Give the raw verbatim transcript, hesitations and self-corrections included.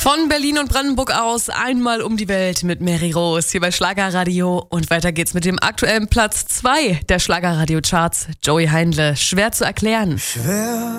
Von Berlin und Brandenburg aus einmal um die Welt mit Mary Rose hier bei Schlagerradio. Und weiter geht's mit dem aktuellen Platz zwei der Schlagerradio-Charts. Joey Heindle, schwer zu erklären. Schwer